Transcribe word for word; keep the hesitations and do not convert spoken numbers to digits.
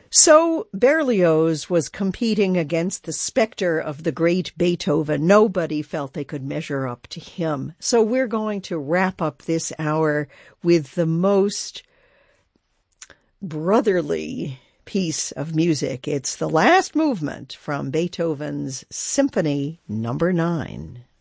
So Berlioz was competing against the specter of the great Beethoven. Nobody felt they could measure up to him. So we're going to wrap up this hour with the most brotherly piece of music. It's the last movement from Beethoven's Symphony Number Nine.